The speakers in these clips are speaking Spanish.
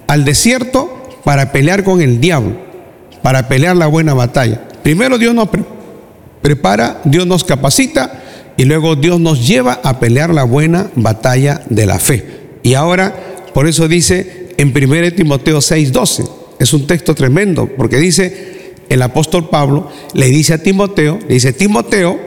al desierto para pelear con el diablo, para pelear la buena batalla. Primero Dios nos prepara, Dios nos capacita y luego Dios nos lleva a pelear la buena batalla de la fe. Y ahora, por eso dice en 1 Timoteo 6:12, es un texto tremendo, porque dice, el apóstol Pablo le dice a Timoteo, Timoteo,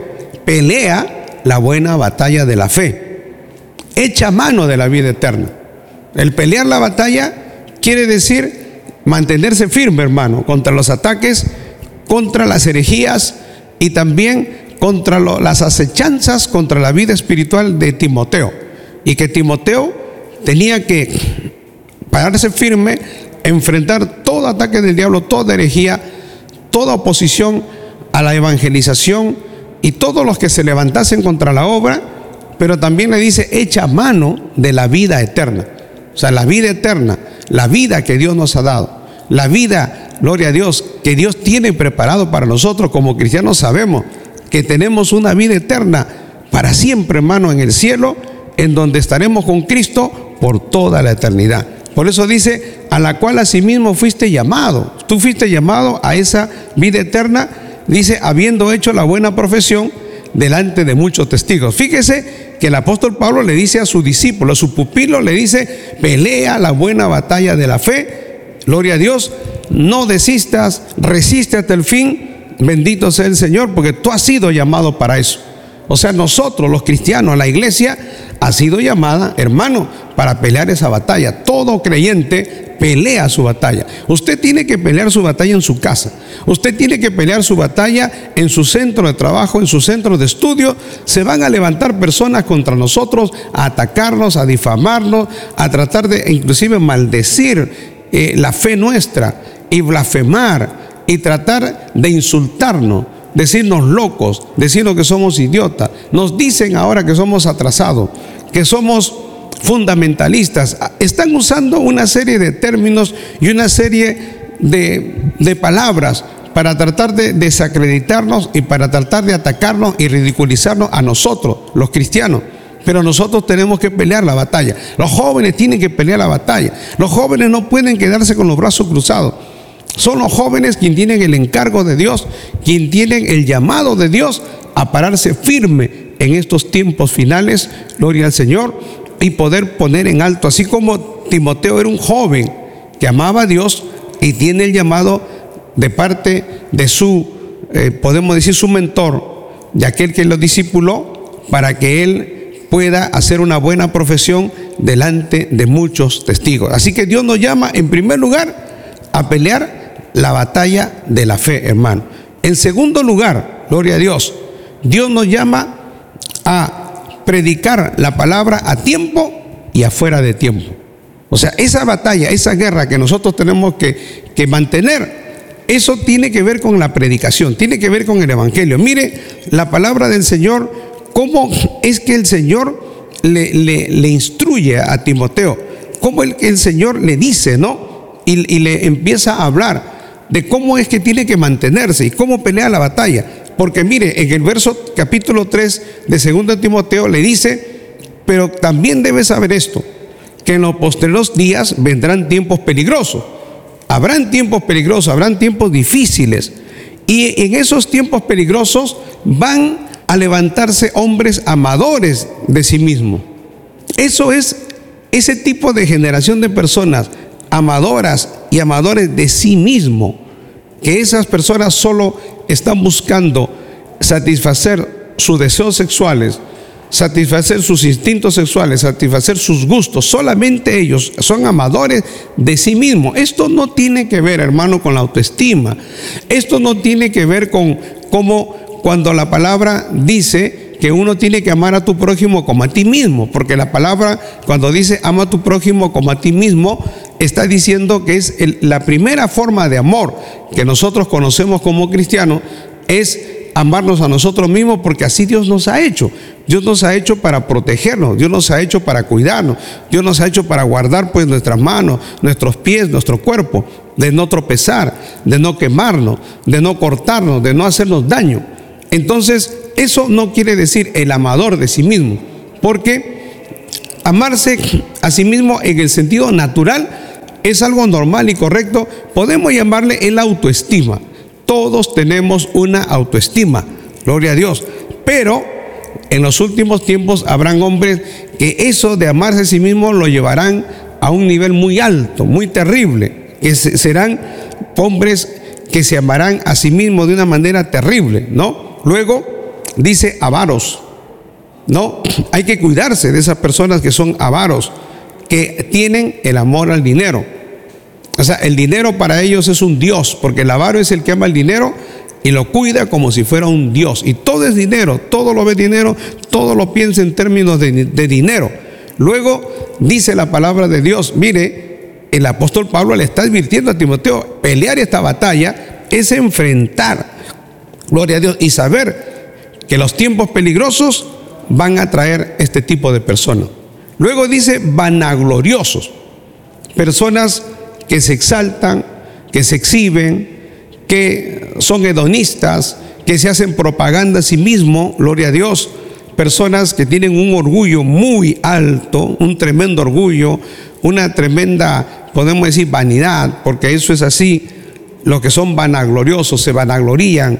pelea la buena batalla de la fe, echa mano de la vida eterna. El pelear la batalla quiere decir mantenerse firme, hermano, contra los ataques, contra las herejías y también contra las acechanzas contra la vida espiritual de Timoteo. Y que Timoteo tenía que pararse firme, enfrentar todo ataque del diablo, toda herejía, toda oposición a la evangelización y todos los que se levantasen contra la obra. Pero también le dice, echa mano de la vida eterna. O sea, la vida eterna, la vida que Dios nos ha dado, la vida, gloria a Dios, que Dios tiene preparado para nosotros como cristianos. Sabemos que tenemos una vida eterna para siempre, hermano, en el cielo, en donde estaremos con Cristo por toda la eternidad. Por eso dice, a la cual asimismo fuiste llamado. Tú fuiste llamado a esa vida eterna, dice, habiendo hecho la buena profesión delante de muchos testigos. Fíjese que el apóstol Pablo le dice a su discípulo, a su pupilo, le dice, pelea la buena batalla de la fe, gloria a Dios, no desistas, resiste hasta el fin, bendito sea el Señor, porque tú has sido llamado para eso. O sea, nosotros los cristianos, la iglesia ha sido llamada, hermano, para pelear esa batalla. Todo creyente pelea su batalla. Usted tiene que pelear su batalla en su casa. Usted tiene que pelear su batalla en su centro de trabajo, en su centro de estudio. Se van a levantar personas contra nosotros, a atacarnos, a difamarnos, a tratar de inclusive maldecir la fe nuestra y blasfemar y tratar de insultarnos, decirnos locos, decirnos que somos idiotas. Nos dicen ahora que somos atrasados, que somos fundamentalistas. Están usando una serie de términos y una serie de palabras para tratar de desacreditarnos y para tratar de atacarnos y ridiculizarnos a nosotros, los cristianos. Pero nosotros tenemos que pelear la batalla. Los jóvenes tienen que pelear la batalla. Los jóvenes no pueden quedarse con los brazos cruzados. Son los jóvenes quienes tienen el encargo de Dios, quienes tienen el llamado de Dios a pararse firme en estos tiempos finales, gloria al Señor, y poder poner en alto, así como Timoteo era un joven que amaba a Dios y tiene el llamado de parte de su, podemos decir, su mentor, de aquel que lo discipuló, para que él pueda hacer una buena profesión delante de muchos testigos. Así que Dios nos llama en primer lugar a pelear la batalla de la fe, hermano. En segundo lugar, gloria a Dios, Dios nos llama a predicar la palabra a tiempo y afuera de tiempo. O sea, esa batalla, esa guerra que nosotros tenemos que mantener, eso tiene que ver con la predicación, tiene que ver con el evangelio. Mire la palabra del Señor, cómo es que el Señor le instruye a Timoteo, cómo el Señor le dice, ¿no? Y le empieza a hablar de cómo es que tiene que mantenerse y cómo pelea la batalla. Porque mire, en el verso capítulo 3 de 2 Timoteo le dice, pero también debes saber esto, que en los postreros días vendrán tiempos peligrosos. Habrán tiempos peligrosos, habrán tiempos difíciles. Y en esos tiempos peligrosos van a levantarse hombres amadores de sí mismos. Eso es ese tipo de generación de personas amadoras y amadores de sí mismo, que esas personas solo están buscando satisfacer sus deseos sexuales, satisfacer sus instintos sexuales, satisfacer sus gustos. Solamente ellos son amadores de sí mismos. Esto no tiene que ver, hermano, con la autoestima. Esto no tiene que ver con cómo, cuando la palabra dice que uno tiene que amar a tu prójimo como a ti mismo, porque la palabra, cuando dice ama a tu prójimo como a ti mismo, está diciendo que es la primera forma de amor que nosotros conocemos como cristianos, es amarnos a nosotros mismos, porque así Dios nos ha hecho. Dios nos ha hecho para protegernos, Dios nos ha hecho para cuidarnos, Dios nos ha hecho para guardar pues nuestras manos, nuestros pies, nuestro cuerpo, de no tropezar, de no quemarnos, de no cortarnos, de no hacernos daño. Entonces, eso no quiere decir el amador de sí mismo, porque amarse a sí mismo en el sentido natural es algo normal y correcto. Podemos llamarle el autoestima. Todos tenemos una autoestima, gloria a Dios. Pero en los últimos tiempos habrán hombres que eso de amarse a sí mismos lo llevarán a un nivel muy alto, muy terrible, que serán hombres que se amarán a sí mismos de una manera terrible, ¿no? Luego dice avaros, ¿no? Hay que cuidarse de esas personas que son avaros, que tienen el amor al dinero. O sea, el dinero para ellos es un dios, porque el avaro es el que ama el dinero y lo cuida como si fuera un dios. Y todo es dinero, todo lo ve dinero, todo lo piensa en términos de dinero. Luego dice la palabra de Dios, mire, el apóstol Pablo le está advirtiendo a Timoteo, pelear esta batalla es enfrentar, gloria a Dios, y saber que los tiempos peligrosos van a traer este tipo de personas. Luego dice vanagloriosos, personas que se exaltan, que se exhiben, que son hedonistas, que se hacen propaganda a sí mismo, gloria a Dios. Personas que tienen un orgullo muy alto, un tremendo orgullo, una tremenda, podemos decir, vanidad, porque eso es así. Los que son vanagloriosos se vanaglorían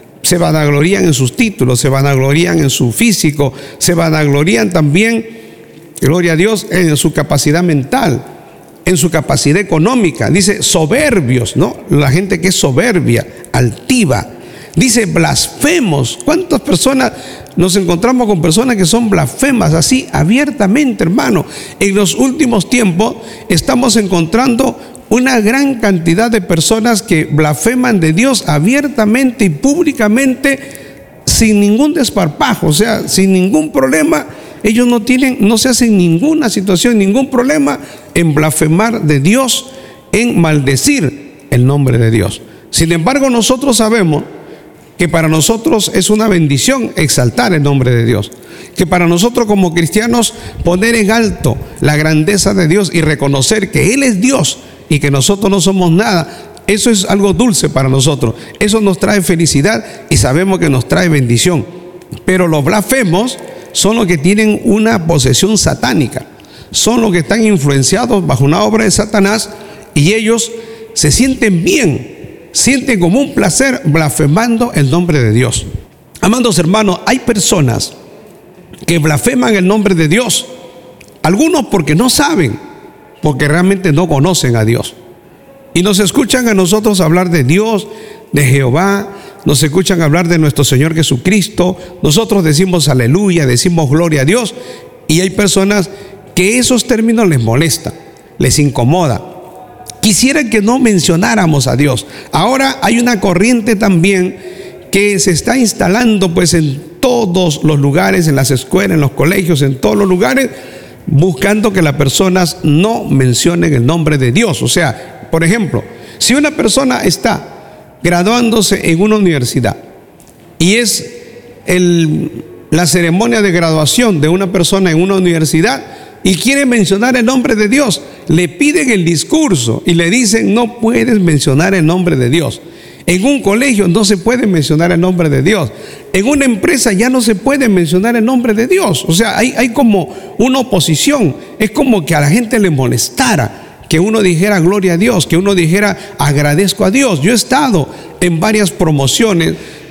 en sus títulos, se vanaglorían en su físico, se vanaglorían también, gloria a Dios, en su capacidad mental, en su capacidad económica. Dice soberbios, ¿no? La gente que es soberbia, altiva. Dice blasfemos. ¿Cuántas personas nos encontramos con personas que son blasfemas así abiertamente, hermano? En los últimos tiempos estamos encontrando una gran cantidad de personas que blasfeman de Dios abiertamente y públicamente, sin ningún desparpajo, o sea, sin ningún problema. Ellos no se hacen ninguna situación, ningún problema en blasfemar de Dios, en maldecir el nombre de Dios. Sin embargo, nosotros sabemos que para nosotros es una bendición exaltar el nombre de Dios, que para nosotros como cristianos poner en alto la grandeza de Dios y reconocer que Él es Dios y que nosotros no somos nada, eso es algo dulce para nosotros. Eso nos trae felicidad y sabemos que nos trae bendición. Pero los blasfemos son los que tienen una posesión satánica, son los que están influenciados bajo una obra de Satanás, y ellos se sienten bien, sienten como un placer blasfemando el nombre de Dios. Amados hermanos, hay personas que blasfeman el nombre de Dios, algunos porque no saben, porque realmente no conocen a Dios, y nos escuchan a nosotros hablar de Dios, de Jehová, nos escuchan hablar de nuestro Señor Jesucristo. Nosotros decimos aleluya, decimos gloria a Dios, y hay personas que esos términos les molesta, les incomoda. Quisieran que no mencionáramos a Dios. Ahora hay una corriente también que se está instalando pues en todos los lugares, en las escuelas, en los colegios, en todos los lugares, buscando que las personas no mencionen el nombre de Dios. O sea, por ejemplo, si una persona está graduándose en una universidad y es la ceremonia de graduación de una persona en una universidad y quiere mencionar el nombre de Dios, le piden el discurso y le dicen no puedes mencionar el nombre de Dios. En un colegio no se puede mencionar el nombre de Dios. En una empresa ya no se puede mencionar el nombre de Dios. O sea, hay como una oposición. Es como que a la gente le molestara que uno dijera gloria a Dios, que uno dijera agradezco a Dios. Yo he estado en varias promociones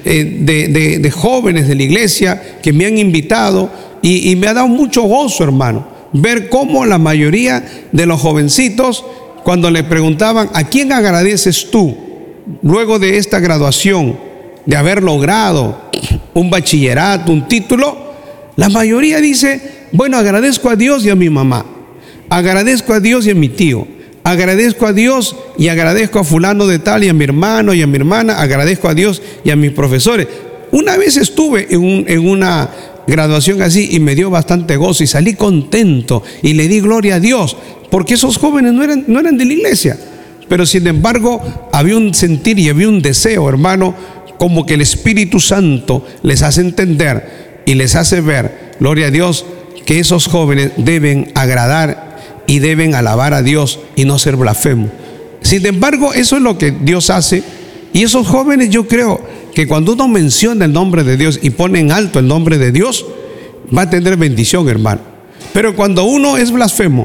de jóvenes de la iglesia que me han invitado y me ha dado mucho gozo, hermano, ver cómo la mayoría de los jovencitos, cuando le preguntaban ¿a quién agradeces tú luego de esta graduación, de haber logrado un bachillerato, un título? La mayoría dice, bueno, agradezco a Dios y a mi mamá, agradezco a Dios y a mi tío, agradezco a Dios y agradezco a fulano de tal y a mi hermano y a mi hermana, agradezco a Dios y a mis profesores. Una vez estuve en una graduación así y me dio bastante gozo y salí contento y le di gloria a Dios, porque esos jóvenes no eran de la iglesia, pero sin embargo había un sentir y había un deseo, hermano, como que el Espíritu Santo les hace entender y les hace ver, gloria a Dios, que esos jóvenes deben agradar y deben alabar a Dios y no ser blasfemos. Sin embargo, eso es lo que Dios hace, y esos jóvenes, yo creo que cuando uno menciona el nombre de Dios y pone en alto el nombre de Dios, va a tener bendición, hermano. Pero cuando uno es blasfemo,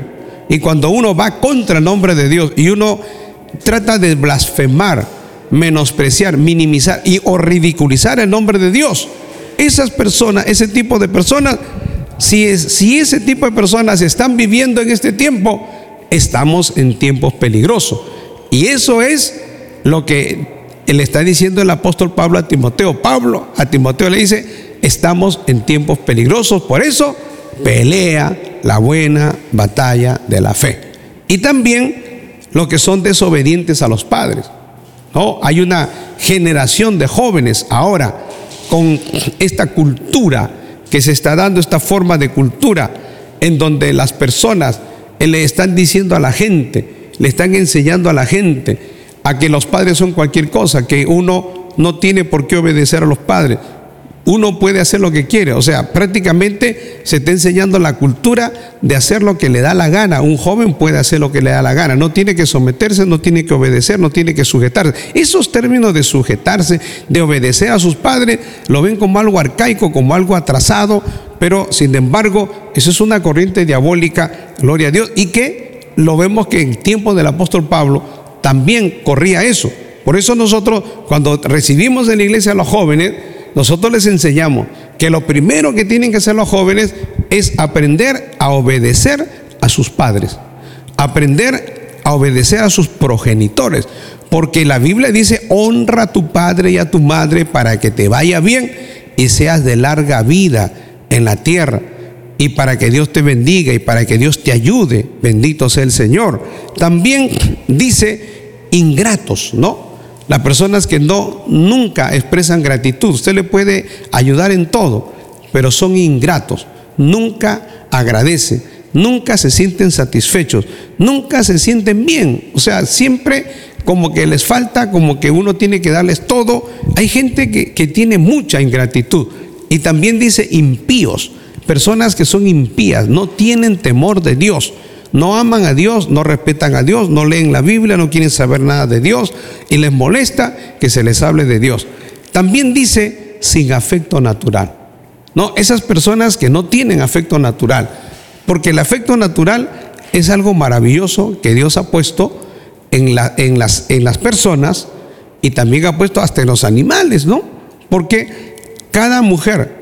Y cuando uno va contra el nombre de Dios y uno trata de blasfemar, menospreciar, minimizar o ridiculizar el nombre de Dios, esas personas, ese tipo de personas, si ese tipo de personas están viviendo en este tiempo, estamos en tiempos peligrosos. Y eso es lo que le está diciendo el apóstol Pablo a Timoteo. Pablo a Timoteo le dice: estamos en tiempos peligrosos, por eso pelea la buena batalla de la fe. Y también los que son desobedientes a los padres, ¿no? Hay una generación de jóvenes ahora con esta cultura que se está dando, esta forma de cultura en donde las personas le están diciendo a la gente, le están enseñando a la gente a que los padres son cualquier cosa, que uno no tiene por qué obedecer a los padres, uno puede hacer lo que quiere. O sea, prácticamente se está enseñando la cultura de hacer lo que le da la gana. Un joven puede hacer lo que le da la gana, no tiene que someterse, no tiene que obedecer, no tiene que sujetarse. Esos términos de sujetarse, de obedecer a sus padres, lo ven como algo arcaico, como algo atrasado, pero sin embargo eso es una corriente diabólica, gloria a Dios, y que lo vemos que en tiempos del apóstol Pablo también corría eso. Por eso nosotros, cuando recibimos en la iglesia a los jóvenes, nosotros les enseñamos que lo primero que tienen que hacer los jóvenes es aprender a obedecer a sus padres, aprender a obedecer a sus progenitores, porque la Biblia dice: honra a tu padre y a tu madre para que te vaya bien y seas de larga vida en la tierra, y para que Dios te bendiga y para que Dios te ayude. Bendito sea el Señor. También dice ingratos, ¿no? Las personas que nunca expresan gratitud. Usted le puede ayudar en todo, pero son ingratos, nunca agradecen, nunca se sienten satisfechos, nunca se sienten bien. O sea, siempre como que les falta, como que uno tiene que darles todo. Hay gente que tiene mucha ingratitud. Y también dice impíos, personas que son impías, no tienen temor de Dios, no aman a Dios, no respetan a Dios, no leen la Biblia, no quieren saber nada de Dios y les molesta que se les hable de Dios. También dice sin afecto natural, ¿no? Esas personas que no tienen afecto natural, porque el afecto natural es algo maravilloso que Dios ha puesto en las personas, y también ha puesto hasta en los animales, ¿no? Porque cada mujer,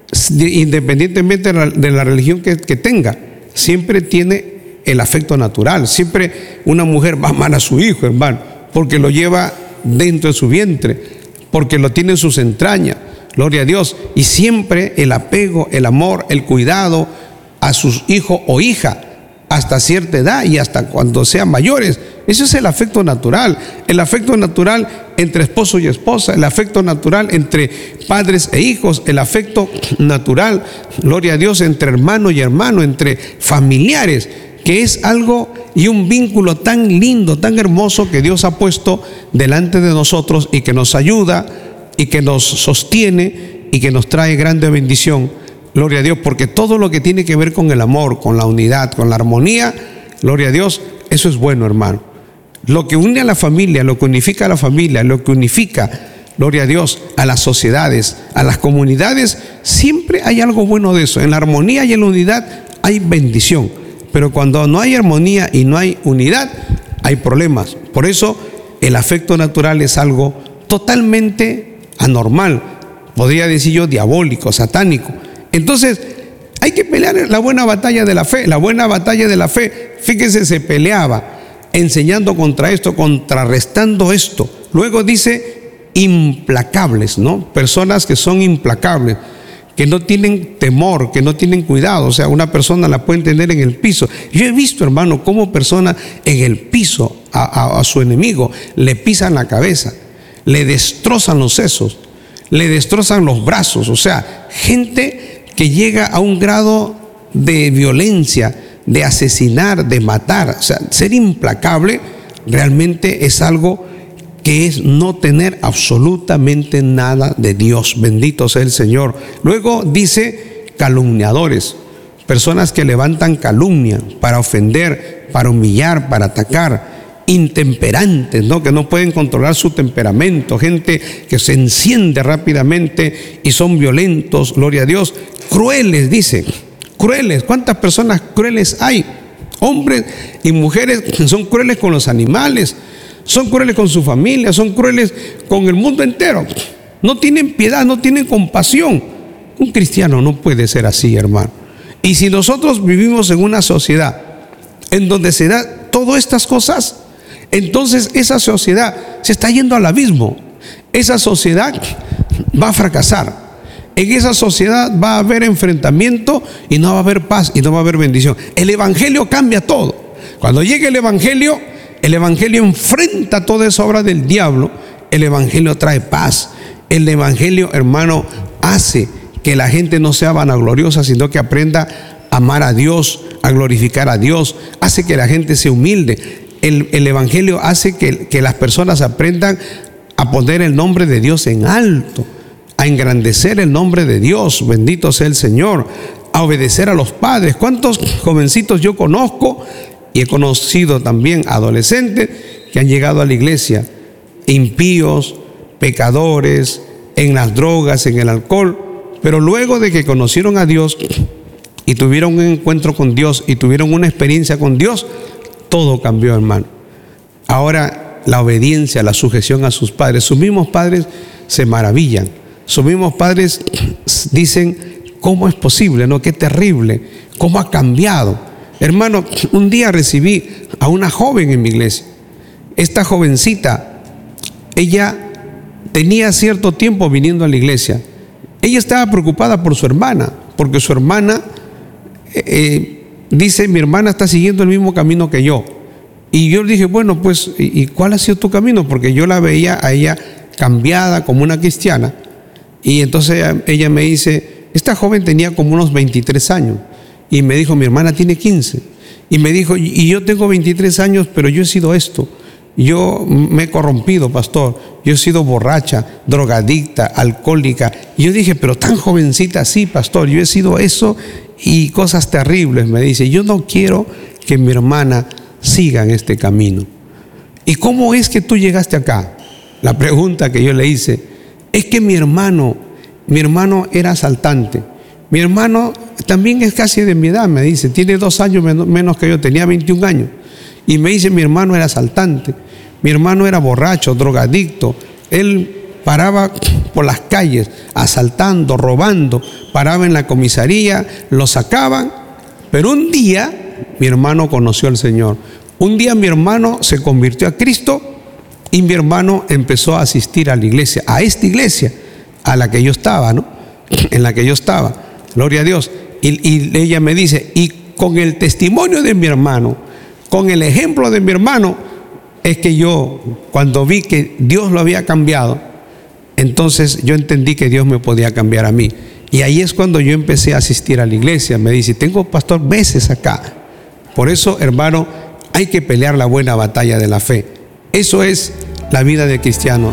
independientemente de la religión que tenga, siempre tiene el afecto natural. Siempre una mujer va a amar a su hijo, hermano, porque lo lleva dentro de su vientre, porque lo tiene en sus entrañas, gloria a Dios. Y siempre el apego, el amor, el cuidado a sus hijos o hija hasta cierta edad y hasta cuando sean mayores. Ese es el afecto natural. El afecto natural entre esposo y esposa, el afecto natural entre padres e hijos, el afecto natural, gloria a Dios, entre hermano y hermano, entre familiares, que es algo y un vínculo tan lindo, tan hermoso que Dios ha puesto delante de nosotros y que nos ayuda y que nos sostiene y que nos trae grande bendición. Gloria a Dios, porque todo lo que tiene que ver con el amor, con la unidad, con la armonía, gloria a Dios, eso es bueno, hermano. Lo que une a la familia, lo que unifica a la familia, lo que unifica, gloria a Dios, a las sociedades, a las comunidades, siempre hay algo bueno de eso. En la armonía y en la unidad hay bendición. Pero cuando no hay armonía y no hay unidad, hay problemas. Por eso el afecto natural es algo totalmente anormal, podría decir yo diabólico, satánico. Entonces hay que pelear la buena batalla de la fe. La buena batalla de la fe, fíjese, se peleaba enseñando contra esto, contrarrestando esto. Luego dice implacables, ¿no? Personas que son implacables, que no tienen temor, que no tienen cuidado. O sea, una persona la pueden tener en el piso. Yo he visto, hermano, cómo personas en el piso a su enemigo le pisan la cabeza, le destrozan los sesos, le destrozan los brazos. O sea, gente que llega a un grado de violencia, de asesinar, de matar. O sea, ser implacable realmente es algo que es no tener absolutamente nada de Dios. Bendito sea el Señor. Luego dice calumniadores, personas que levantan calumnia para ofender, para humillar, para atacar. Intemperantes, ¿no? Que no pueden controlar su temperamento, gente que se enciende rápidamente y son violentos, gloria a Dios. Crueles, dice, crueles. ¿Cuántas personas crueles hay? Hombres y mujeres que son crueles con los animales, son crueles con su familia, son crueles con el mundo entero. No tienen piedad, no tienen compasión. Un cristiano no puede ser así, hermano. Y si nosotros vivimos en una sociedad en donde se da todas estas cosas, entonces esa sociedad se está yendo al abismo. Esa sociedad va a fracasar. En esa sociedad va a haber enfrentamiento y no va a haber paz y no va a haber bendición. El evangelio cambia todo. Cuando llegue el evangelio enfrenta toda esa obra del diablo. El evangelio trae paz. El evangelio, hermano, hace que la gente no sea vanagloriosa, sino que aprenda a amar a Dios, a glorificar a Dios. Hace que la gente sea humilde. El evangelio hace que las personas aprendan a poner el nombre de Dios en alto, a engrandecer el nombre de Dios, bendito sea el Señor, a obedecer a los padres. ¿Cuántos jovencitos yo conozco? Y he conocido también adolescentes que han llegado a la iglesia, impíos, pecadores, en las drogas, en el alcohol, pero luego de que conocieron a Dios y tuvieron un encuentro con Dios y tuvieron una experiencia con Dios, todo cambió, hermano. Ahora la obediencia, la sujeción a sus padres, sus mismos padres se maravillan. Sus mismos padres dicen: ¿cómo es posible? ¿No? Qué terrible, cómo ha cambiado. Hermano, un día recibí a una joven en mi iglesia. Esta jovencita, ella tenía cierto tiempo viniendo a la iglesia. Ella estaba preocupada por su hermana, porque su hermana dice: mi hermana está siguiendo el mismo camino que yo. Y yo le dije: bueno, pues, ¿y cuál ha sido tu camino? Porque yo la veía a ella cambiada como una cristiana. Y entonces ella me dice: esta joven tenía como unos 23 años. Y me dijo: mi hermana tiene 15. Y me dijo: y yo tengo 23 años, pero yo he sido esto. Yo me he corrompido, pastor. Yo he sido borracha, drogadicta, alcohólica. Y yo dije: pero tan jovencita, sí, pastor, yo he sido eso y cosas terribles. Me dice: yo no quiero que mi hermana siga en este camino. ¿Y cómo es que tú llegaste acá? La pregunta que yo le hice: es que mi hermano era asaltante. Mi hermano también es casi de mi edad, me dice, tiene 2 años menos que yo, tenía 21 años. Y me dice: mi hermano era asaltante, mi hermano era borracho, drogadicto. Él paraba por las calles asaltando, robando, paraba en la comisaría, lo sacaban. Pero un día mi hermano conoció al Señor. Un día mi hermano se convirtió a Cristo y mi hermano empezó a asistir a la iglesia, a esta iglesia a la que yo estaba, ¿no? En la que yo estaba, gloria a Dios. Y ella me dice: y con el testimonio de mi hermano, con el ejemplo de mi hermano, es que yo, cuando vi que Dios lo había cambiado, entonces yo entendí que Dios me podía cambiar a mí. Y ahí es cuando yo empecé a asistir a la iglesia. Me dice: tengo, pastor, meses acá. Por eso, hermano, hay que pelear la buena batalla de la fe. Eso es la vida de cristiano.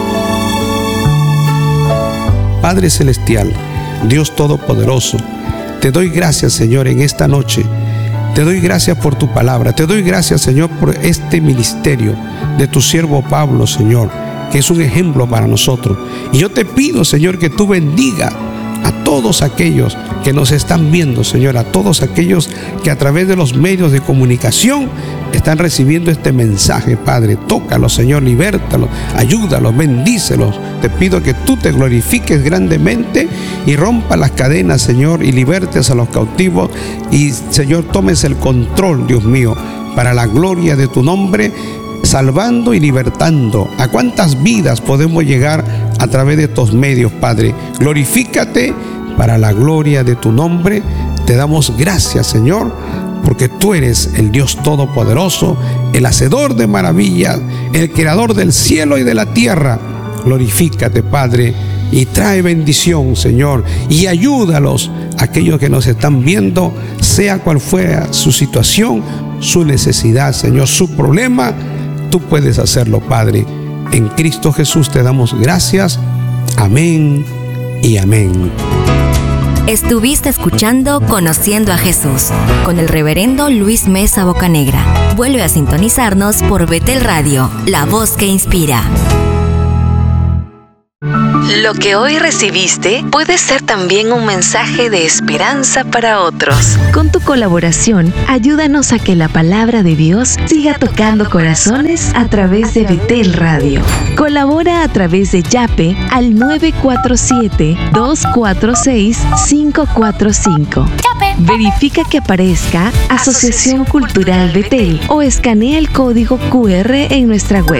Padre celestial, Dios todopoderoso, te doy gracias, Señor, en esta noche. Te doy gracias por tu palabra. Te doy gracias, Señor, por este ministerio de tu siervo Pablo, Señor, que es un ejemplo para nosotros. Y yo te pido, Señor, que tú bendiga a todos aquellos que nos están viendo, Señor, a todos aquellos que a través de los medios de comunicación están recibiendo este mensaje, Padre. Tócalos, Señor, libértalos, ayúdalos, bendícelos. Te pido que tú te glorifiques grandemente y rompa las cadenas, Señor, y libertes a los cautivos. Y, Señor, tomes el control, Dios mío, para la gloria de tu nombre, salvando y libertando. ¿A cuántas vidas podemos llegar a través de estos medios, Padre? Glorifícate para la gloria de tu nombre. Te damos gracias, Señor, porque tú eres el Dios todopoderoso, el hacedor de maravillas, el creador del cielo y de la tierra. Glorifícate, Padre, y trae bendición, Señor, y ayúdalos, aquellos que nos están viendo, sea cual fuera su situación, su necesidad, Señor, su problema. Tú puedes hacerlo, Padre. En Cristo Jesús te damos gracias. Amén y amén. Estuviste escuchando Conociendo a Jesús con el reverendo Luis Mesa Bocanegra. Vuelve a sintonizarnos por Betel Radio, la voz que inspira. Lo que hoy recibiste puede ser también un mensaje de esperanza para otros. Con tu colaboración, ayúdanos a que la palabra de Dios siga tocando corazones a través de Betel Radio. Colabora a través de Yape al 947-246-545. Verifica que aparezca Asociación Cultural Betel o escanea el código QR en nuestra web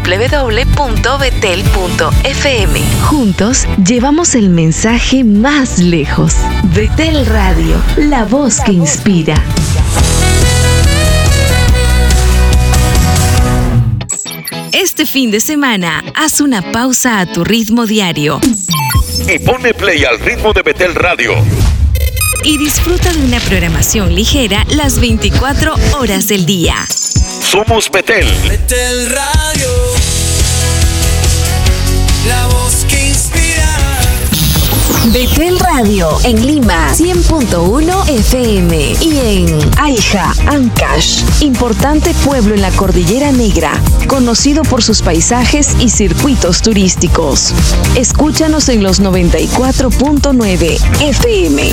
www.betel.fm. Juntos llevamos el mensaje más lejos. Betel Radio, la voz que inspira. Este fin de semana, haz una pausa a tu ritmo diario y ponle play al ritmo de Betel Radio. Y disfruta de una programación ligera las 24 horas del día. Somos Betel. Betel Radio, la voz que inspira. Betel Radio en Lima 100.1 FM y en Aija, Ancash, importante pueblo en la Cordillera Negra, conocido por sus paisajes y circuitos turísticos. Escúchanos en los 94.9 FM.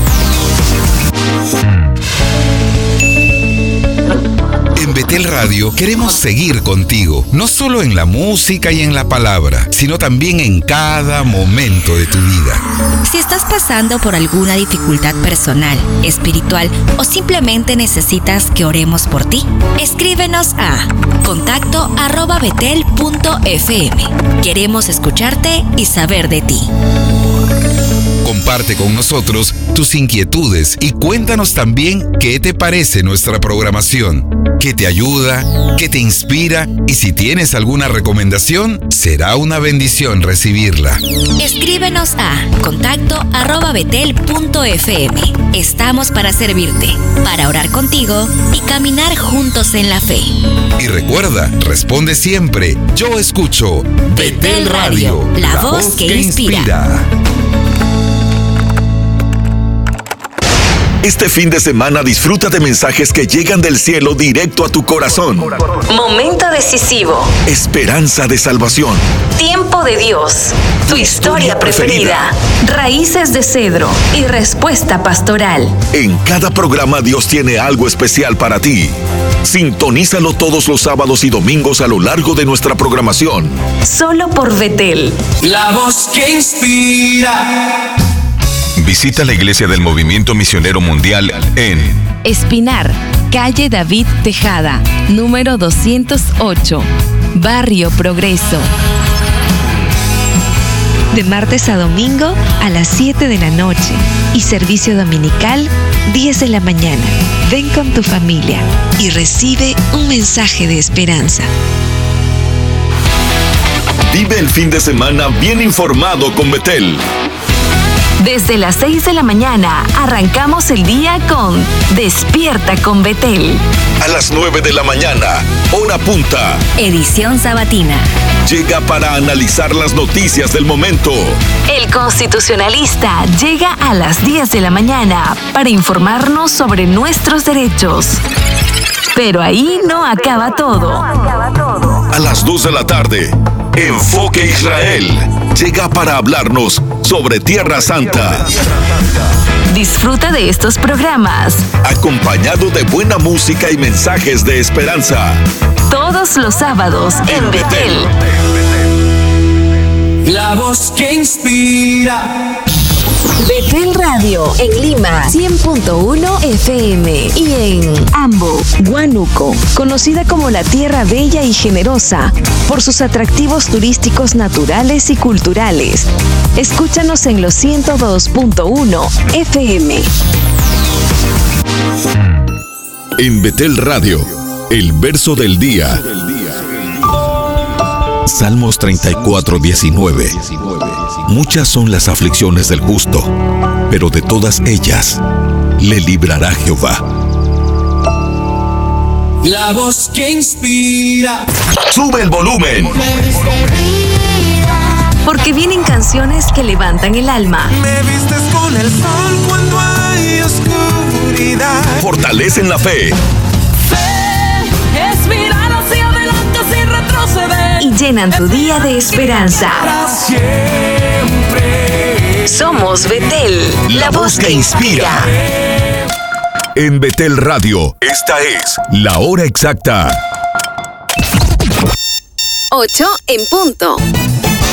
En Betel Radio queremos seguir contigo, no solo en la música y en la palabra, sino también en cada momento de tu vida. Si estás pasando por alguna dificultad personal, espiritual o simplemente necesitas que oremos por ti, escríbenos a contacto@betel.fm. Queremos escucharte y saber de ti. Comparte con nosotros tus inquietudes y cuéntanos también qué te parece nuestra programación, qué te ayuda, qué te inspira y si tienes alguna recomendación, será una bendición recibirla. Escríbenos a contacto@betel.fm. Estamos para servirte, para orar contigo y caminar juntos en la fe. Y recuerda, responde siempre, yo escucho Betel Radio, la voz que inspira. Este fin de semana disfruta de mensajes que llegan del cielo directo a tu corazón. Momento decisivo. Esperanza de salvación. Tiempo de Dios. Tu historia preferida. Raíces de cedro y respuesta pastoral. En cada programa Dios tiene algo especial para ti. Sintonízalo todos los sábados y domingos a lo largo de nuestra programación. Solo por Betel. La voz que inspira. Visita la Iglesia del Movimiento Misionero Mundial en Espinar, calle David Tejada, número 208, Barrio Progreso. De martes a domingo a las 7 de la noche y servicio dominical 10 de la mañana. Ven con tu familia y recibe un mensaje de esperanza. Vive el fin de semana bien informado con Betel. Desde las 6 de la mañana arrancamos el día con Despierta con Betel. A las 9 de la mañana, hora punta. Edición sabatina. Llega para analizar las noticias del momento. El Constitucionalista llega a las 10 de la mañana para informarnos sobre nuestros derechos. Pero ahí no acaba todo. A las 2 de la tarde, Enfoque Israel llega para hablarnos sobre Tierra Santa. Disfruta de estos programas, acompañado de buena música y mensajes de esperanza. Todos los sábados en Betel. La voz que inspira. Betel Radio en Lima 100.1 FM y en Ambo, Huánuco, conocida como la Tierra Bella y Generosa por sus atractivos turísticos naturales y culturales. Escúchanos en los 102.1 FM. En Betel Radio, el verso del día. Salmos 34:19. Muchas son las aflicciones del justo, pero de todas ellas le librará Jehová. La voz que inspira. Sube el volumen. Porque vienen canciones que levantan el alma. Me vistes con el sol cuando hay oscuridad. Fortalecen la fe. Es mirar hacia adelante sin retroceder. Y llenan tu día de esperanza. Para siempre. Somos Betel, la voz que inspira. En Betel Radio, esta es la hora exacta. 8 en punto.